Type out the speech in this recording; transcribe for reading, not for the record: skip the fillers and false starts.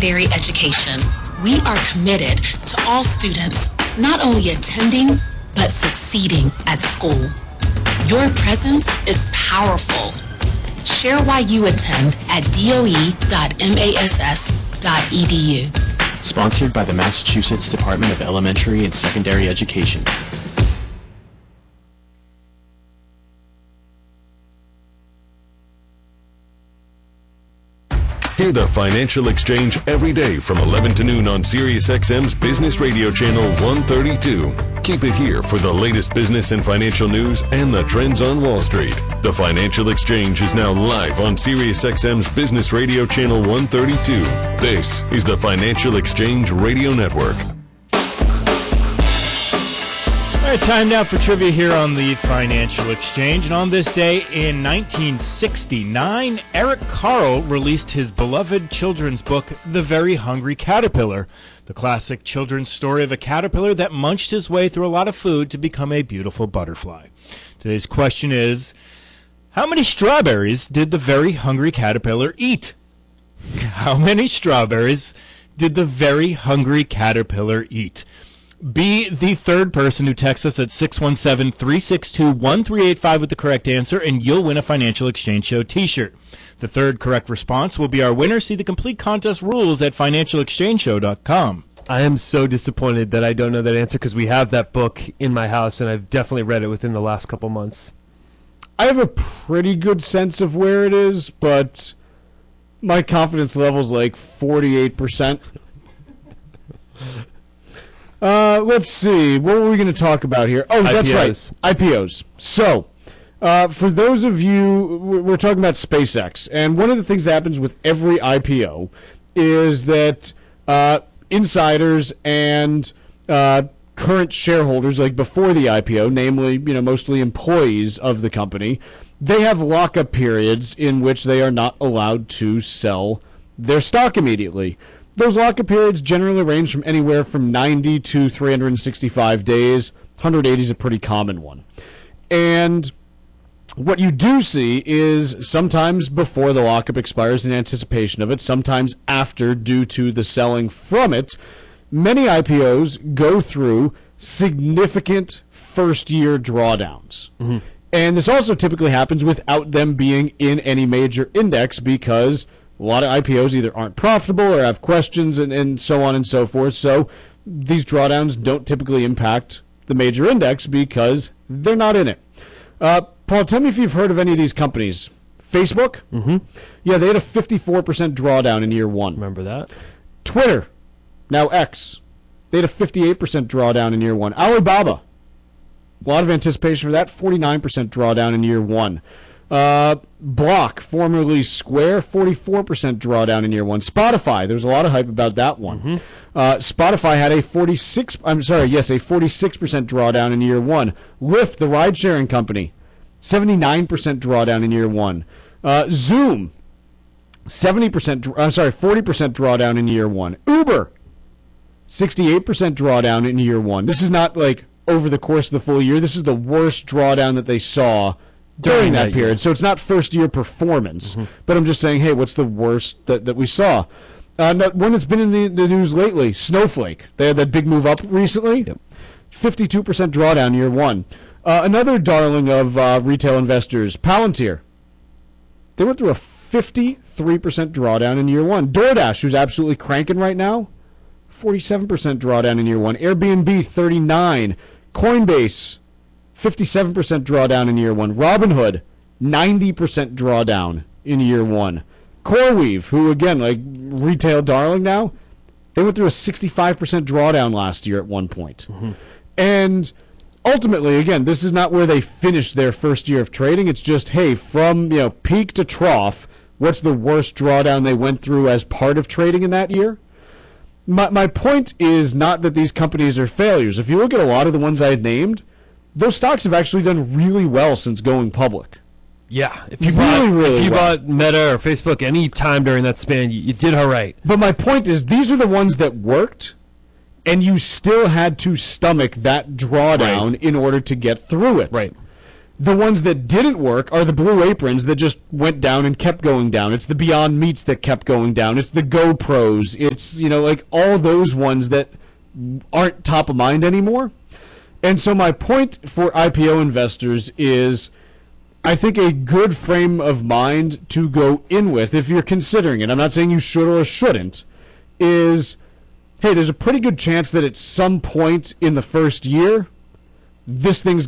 secondary education. We are committed to all students not only attending, but succeeding at school. Your presence is powerful. Share why you attend at doe.mass.edu. Sponsored by the Massachusetts Department of Elementary and Secondary Education. Hear the Financial Exchange every day from 11 to noon on SiriusXM's Business Radio Channel 132. Keep it here for the latest business and financial news and the trends on Wall Street. The Financial Exchange is now live on SiriusXM's Business Radio Channel 132. This is the Financial Exchange Radio Network. All right, time now for trivia here on the Financial Exchange. And on this day in 1969, Eric Carle released his beloved children's book, The Very Hungry Caterpillar, the classic children's story of a caterpillar that munched his way through a lot of food to become a beautiful butterfly. Today's question is, how many strawberries did the Very Hungry Caterpillar eat? How many strawberries did the Very Hungry Caterpillar eat? Be the third person who texts us at 617-362-1385 with the correct answer, and you'll win a Financial Exchange Show t-shirt. The third correct response will be our winner. See the complete contest rules at financialexchangeshow.com. I am so disappointed that I don't know that answer because we have that book in my house, and I've definitely read it within the last couple months. I have a pretty good sense of where it is, but my confidence level is like 48%. Let's see. What were we going to talk about here? Oh, that's IPOs. right. IPOs. So, for those of you, we're talking about SpaceX. And one of the things that happens with every IPO is that insiders and current shareholders, like before the IPO, namely, mostly employees of the company, they have lockup periods in which they are not allowed to sell their stock immediately. Those lockup periods generally range from anywhere from 90 to 365 days. 180 is a pretty common one. And what you do see is sometimes before the lockup expires in anticipation of it, sometimes after due to the selling from it, many IPOs go through significant first-year drawdowns. Mm-hmm. And this also typically happens without them being in any major index because a lot of IPOs either aren't profitable or have questions and so on and so forth. So these drawdowns don't typically impact the major index because they're not in it. Paul, tell me if you've heard of any of these companies. Facebook? Mm-hmm. Yeah, they had a 54% drawdown in year one. Remember that? Twitter, now X, they had a 58% drawdown in year one. Alibaba, a lot of anticipation for that, 49% drawdown in year one. Block, formerly Square, 44% drawdown in year one. Spotify, there was a lot of hype about that one. Mm-hmm. Spotify had a 46% drawdown in year one. Lyft, the ride-sharing company, 79% drawdown in year one. Zoom, 40% drawdown in year one. Uber, 68% drawdown in year one. This is not like over the course of the full year. This is the worst drawdown that they saw during that period. So it's not first-year performance. Mm-hmm. But I'm just saying, hey, what's the worst that we saw? One that's been in the news lately, Snowflake. They had that big move up recently. Yep. 52% drawdown year one. Another darling of retail investors, Palantir. They went through a 53% drawdown in year one. DoorDash, who's absolutely cranking right now, 47% drawdown in year one. Airbnb, 39%. Coinbase, 57% drawdown in year one. Robinhood, 90% drawdown in year one. CoreWeave, who, again, like retail darling now, they went through a 65% drawdown last year at one point. Mm-hmm. And ultimately, again, this is not where they finished their first year of trading. It's just, hey, from peak to trough, what's the worst drawdown they went through as part of trading in that year? My point is not that these companies are failures. If you look at a lot of the ones I had named, those stocks have actually done really well since going public. Yeah, if you bought Meta or Facebook any time during that span, you did all right. But my point is, these are the ones that worked, and you still had to stomach that drawdown in order to get through it. Right. The ones that didn't work are the Blue Aprons that just went down and kept going down. It's the Beyond Meats that kept going down. It's the GoPros. It's, like all those ones that aren't top of mind anymore. And so my point for IPO investors is, I think a good frame of mind to go in with, if you're considering it, I'm not saying you should or shouldn't, is, hey, there's a pretty good chance that at some point in the first year, this thing's